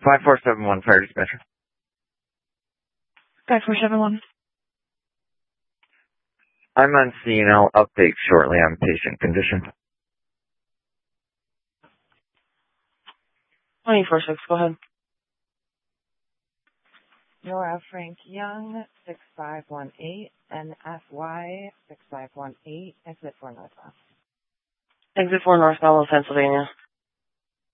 5471 Fire Dispatcher. 5471. I'm on scene. I'll update shortly on patient condition. 246, go ahead. Nora Frank Young, 6518, NFY 6518, exit 4 northbound. Exit 4 northbound, Pennsylvania.